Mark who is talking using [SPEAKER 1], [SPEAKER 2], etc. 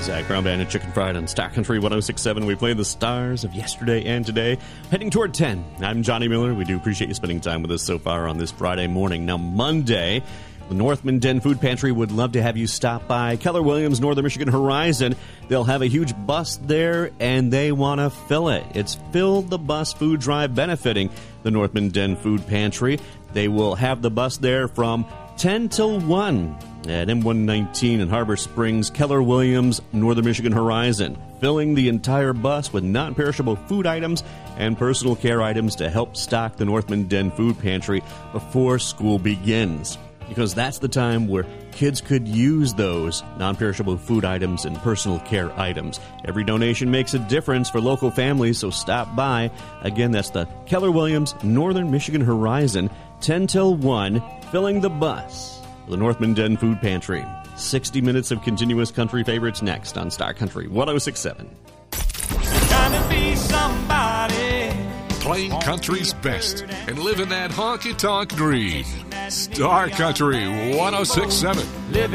[SPEAKER 1] Zach Brown Band and Chicken Fried on Star Country 106.7. We play the stars of yesterday and today. Heading toward 10. I'm Johnny Miller. We do appreciate you spending time with us so far on this Friday morning. Now, Monday, the Northman Den Food Pantry would love to have you stop by Keller Williams Northern Michigan Horizon. They'll have a huge bus there, and they want to fill it. It's Fill the Bus Food Drive benefiting the Northman Den Food Pantry. They will have the bus there from 10 till 1 at M119 in Harbor Springs, Keller Williams Northern Michigan Horizon, filling the entire bus with non-perishable food items and personal care items to help stock the Northman Den Food Pantry before school begins. Because that's the time where kids could use those non-perishable food items and personal care items. Every donation makes a difference for local families, so stop by. Again, that's the Keller Williams Northern Michigan Horizon, 10 till 1, filling the bus. The Northman Den Food Pantry. 60 minutes of continuous country favorites next on Star Country 106.7.
[SPEAKER 2] Trying to be somebody.
[SPEAKER 3] Playing country's best and living that honky-tonk dream. Star Country 106.7.
[SPEAKER 2] Living